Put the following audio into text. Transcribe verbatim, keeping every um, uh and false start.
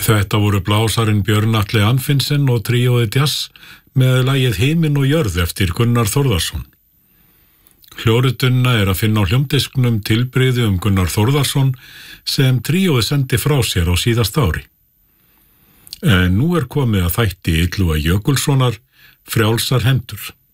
Þetta voru blásarinn Björn Atli Anfinsen og tríóið Djass með lagið Himinn og jörð eftir Gunnar Þórðarsson. Hljóritunna er að finna á hljómdisknum tilbrigði um Gunnar Þórðarsson sem tríóið sendi frá sér á síðasta ári. En nú er komið að þætti Illuga Jökulssonar, Frjálsar hendur.